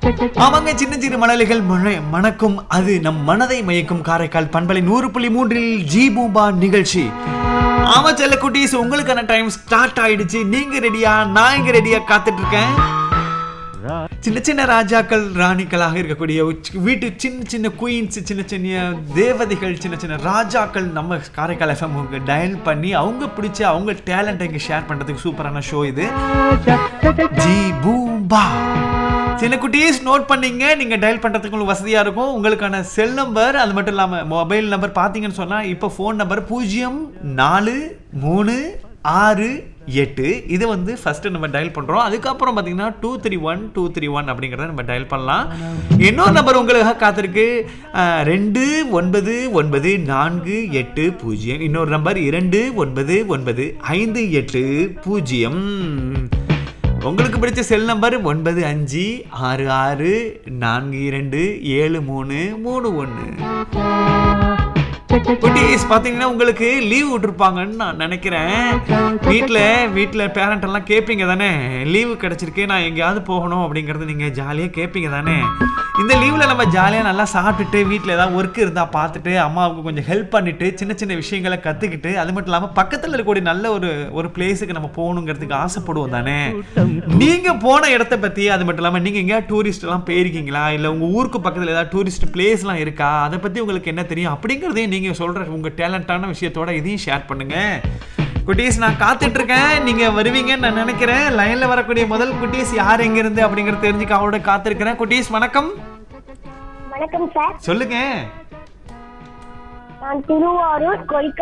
ஆமாங்க, சின்ன சின்ன மழலைகள் மணக்கும் அது நம் மனதை மயக்கும் காரைக்கால் பண்பலை 100.3 ஜி பூம்பா நிகழ்ச்சி. ஆமா செல்ல குட்டீஸ், உங்களுக்கான டைம் ஸ்டார்ட் ஆயிடுச்சு. நீங்க ரெடியா? நான் இங்க ரெடியா காத்துட்டு இருக்கேன். சின்ன சின்ன ராஜாக்கள் ராணிகளாக இருக்கக்கூடிய வீட்டு சின்ன சின்ன குயின்ஸ், சின்ன சின்ன தேவதைகள், சின்ன சின்ன ராஜாக்கள் நம்ம காரைக்கால் எஃப்எம் டயல் பண்ணி அவங்க பிடிச்ச அவங்க டேலண்ட் இங்க ஷேர் பண்றதுக்கு சூப்பரான ஷோ இது ஜி பூம்பா. சின்ன குட்டீஸ் நோட் பண்ணீங்க, நீங்க டயல் பண்றதுக்கு உங்களுக்கு வசதியா இருக்கும். உங்களுக்கான செல் நம்பர், அது மட்டும் இல்லாம மொபைல் நம்பர் பாத்தீங்கன்னு சொன்னா இப்போ ஃபோன் நம்பர் 043668. இது வந்து ஃபர்ஸ்ட் நம்ம டயல் பண்றோம். அதுக்கப்புறம் பாத்தீங்கன்னா 231231 அப்படிங்கறத நம்ம டயல் பண்ணலாம். இன்னொரு நம்பர் உங்களுக்காக காத்திருக்கு 299480. இன்னொரு நம்பர் 299580. உங்களுக்கு பிடிச்ச செல் நம்பர் 9566427331. குட்டீஸ் பாத்தீங்கன்னா உங்களுக்கு லீவ் விட்டுருப்பாங்கன்னு நான் நினைக்கிறேன். வீட்டில் பேரண்ட் எல்லாம் கேட்பீங்க தானே, லீவு கிடைச்சிருக்கு நான் எங்கேயாவது போகணும் அப்படிங்கறது நீங்க ஜாலியா கேட்பீங்க தானே. இந்த லீவ்ல நம்ம ஜாலியா நல்லா சாப்பிட்டுட்டு வீட்டில் ஏதாவது ஒர்க் இருந்தா பார்த்துட்டு அம்மாவுக்கு கொஞ்சம் ஹெல்ப் பண்ணிட்டு சின்ன சின்ன விஷயங்களை கத்துக்கிட்டு, அது மட்டும் இல்லாம பக்கத்துல இருக்கக்கூடிய நல்ல ஒரு பிளேஸுக்கு நம்ம போகணுங்கிறதுக்கு ஆசைப்படுவோம் தானே. நீங்க போன இடத்த பத்தி, அது மட்டும் இல்லாம நீங்க எங்கேயாவது டூரிஸ்ட் எல்லாம் போயிருக்கீங்களா, இல்ல உங்க ஊருக்கு பக்கத்துல ஏதாவது டூரிஸ்ட் பிளேஸ் எல்லாம் இருக்கா, அதை பத்தி உங்களுக்கு என்ன தெரியும் அப்படிங்கறதையும் நீங்க சொல்ற உங்க டேலண்டான விஷயத்தோட இதையும் ஷேர் பண்ணுங்க. குட்டீஸ் நான் காத்துட்டு இருக்கேன், நீங்க வருவீங்கன்னு நான் நினைக்கிறேன். லைன்ல வரக்கூடிய முதல் குட்டீஸ் யார் எங்க இருந்து அப்படிங்கறது தெரிஞ்சுக்க அவரோட காத்திருக்கிறேன். குட்டீஸ் வணக்கம். வணக்கம் சார். சொல்லுங்க. நான் திருவாரூர்